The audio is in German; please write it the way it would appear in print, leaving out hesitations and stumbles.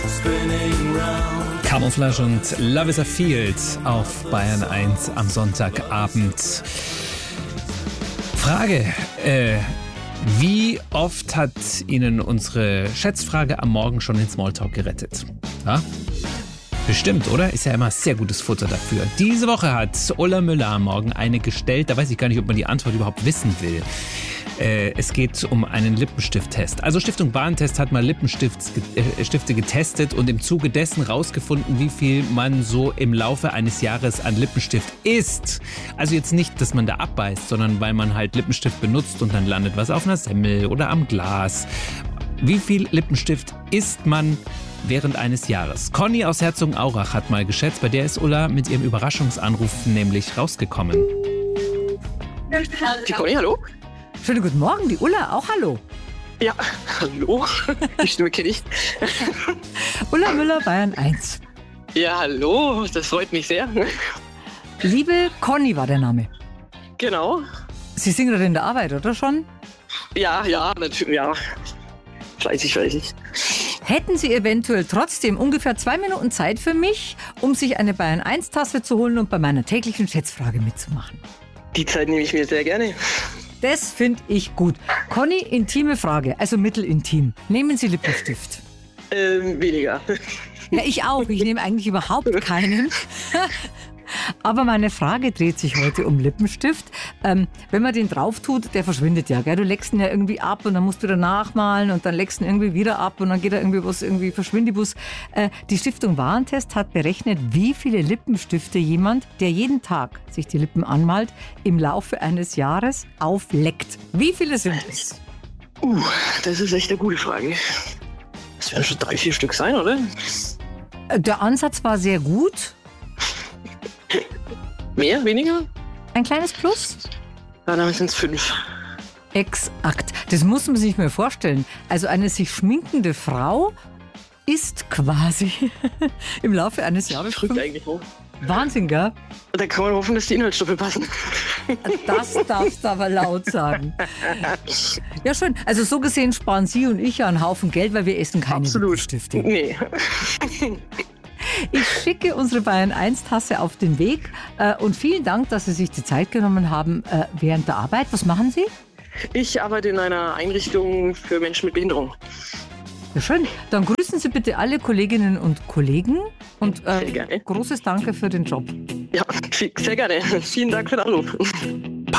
Camouflage und Love is a Field auf Bayern 1 am Sonntagabend. Frage, wie oft hat Ihnen unsere Schätzfrage am Morgen schon den Smalltalk gerettet? Ja? Bestimmt, oder? Ist ja immer sehr gutes Futter dafür. Diese Woche hat Ulla Müller am Morgen eine gestellt. Da weiß ich gar nicht, ob man die Antwort überhaupt wissen will. Es geht um einen Lippenstift-Test. Also Stiftung Warentest hat mal Lippenstifte getestet und im Zuge dessen rausgefunden, wie viel man so im Laufe eines Jahres an Lippenstift isst. Also jetzt nicht, dass man da abbeißt, sondern weil man halt Lippenstift benutzt und dann landet was auf einer Semmel oder am Glas. Wie viel Lippenstift isst man während eines Jahres? Conny aus Herzogenaurach hat mal geschätzt, bei der ist Ulla mit ihrem Überraschungsanruf nämlich rausgekommen. Die Conny, hallo? Schönen guten Morgen, die Ulla, auch hallo. Ja, hallo. Die Stimme kenne ich. Ulla Müller, Bayern 1. Ja, hallo, das freut mich sehr. Liebe Conny war der Name. Genau. Sie sind gerade in der Arbeit, oder schon? Ja, natürlich, ja. Fleißig. Hätten Sie eventuell trotzdem ungefähr 2 Minuten Zeit für mich, um sich eine Bayern 1 Tasse zu holen und bei meiner täglichen Schätzfrage mitzumachen? Die Zeit nehme ich mir sehr gerne. Das finde ich gut. Conny, intime Frage, also mittelintim. Nehmen Sie Lippenstift? Weniger. Ja, ich auch. Ich nehme eigentlich überhaupt keinen. Aber meine Frage dreht sich heute um Lippenstift. Wenn man den drauf tut, der verschwindet ja. Gell? Du leckst ihn ja irgendwie ab und dann musst du wieder nachmalen und dann leckst du ihn irgendwie wieder ab und dann geht da irgendwie verschwindibus. Die Stiftung Warentest hat berechnet, wie viele Lippenstifte jemand, der jeden Tag sich die Lippen anmalt, im Laufe eines Jahres aufleckt. Wie viele sind es? Das ist echt eine gute Frage. Das werden schon 3-4 Stück sein, oder? Der Ansatz war sehr gut. Mehr, weniger? Ein kleines Plus? Ja, dann sind es 5. Exakt. Das muss man sich mal vorstellen. Also eine sich schminkende Frau isst quasi im Laufe eines Jahres. Drückt eigentlich hoch. Wahnsinn, gell? Da kann man hoffen, dass die Inhaltsstoffe passen. Das darfst du aber laut sagen. Ja, schön. Also so gesehen sparen Sie und ich ja einen Haufen Geld, weil wir essen keine Lippenstifte. Nee. Ich schicke unsere Bayern 1 Tasse auf den Weg und vielen Dank, dass Sie sich die Zeit genommen haben während der Arbeit. Was machen Sie? Ich arbeite in einer Einrichtung für Menschen mit Behinderung. Ja, schön. Dann grüßen Sie bitte alle Kolleginnen und Kollegen und Sehr gerne. Großes Danke für den Job. Ja, sehr gerne. Vielen Dank für den Anruf.